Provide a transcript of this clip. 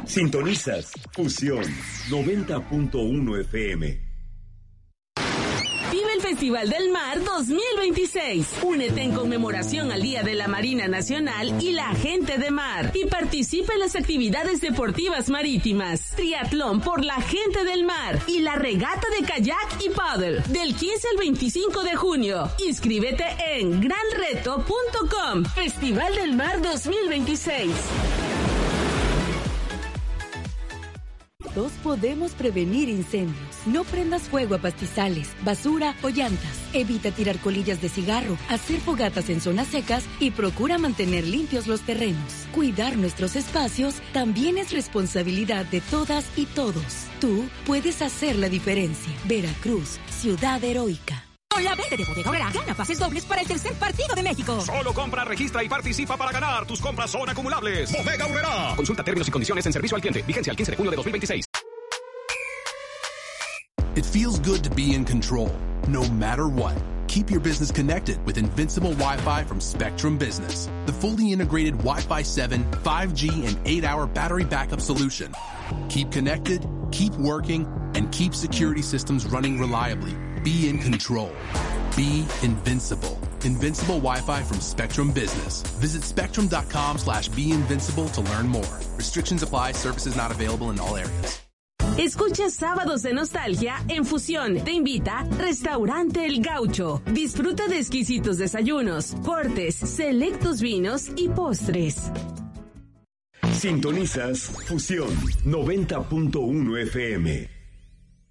Sintonizas Fusión 90.1 FM. Vive el Festival del Mar 2026. Únete en conmemoración al Día de la Marina Nacional y la Gente de Mar y participa en las actividades deportivas marítimas, triatlón por la Gente del Mar y la regata de kayak y paddle del 15 al 25 de junio. Inscríbete en granreto.com. Festival del Mar 2026. Todos podemos prevenir incendios. No prendas fuego a pastizales, basura o llantas. Evita tirar colillas de cigarro, hacer fogatas en zonas secas y procura mantener limpios los terrenos. Cuidar nuestros espacios también es responsabilidad de todas y todos. Tú puedes hacer la diferencia. Veracruz, ciudad heroica. Con la venta de Bodega Aurrerá, gana pases dobles para el tercer partido de México. Solo compra, registra y participa para ganar. Tus compras son acumulables. Bodega Aurrerá. Consulta términos y condiciones en servicio al cliente. Vigencia el 15 de junio de 2026. It feels good to be in control, no matter what. Keep your business connected with Invincible Wi-Fi from Spectrum Business, the fully integrated Wi-Fi 7, 5G, and 8-hour battery backup solution. Keep connected, keep working, and keep security systems running reliably. Be in control. Be invincible. Invincible Wi-Fi from Spectrum Business. Visit spectrum.com/beinvincible to learn more. Restrictions apply. Services not available in all areas. Escucha Sábados de Nostalgia en Fusión. Te invita Restaurante El Gaucho. Disfruta de exquisitos desayunos, cortes, selectos vinos y postres. Sintonizas Fusión 90.1 FM.